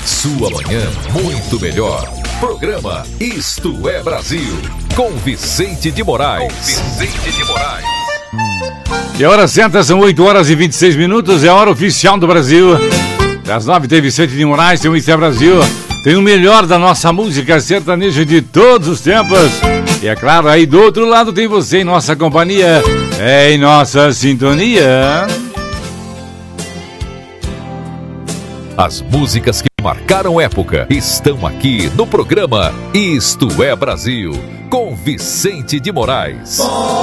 Sua manhã muito melhor. Programa Isto é Brasil, com Vicente de Moraes. E a hora certa são 8 horas e 26 minutos, é a hora oficial do Brasil. Das 9 tem Vicente de Moraes, tem o Isto é Brasil. Tem o melhor da nossa música sertaneja de todos os tempos. E é claro, aí do outro lado tem você em nossa companhia, em nossa sintonia. As músicas que marcaram época estão aqui no programa Isto é Brasil, com Vicente de Moraes.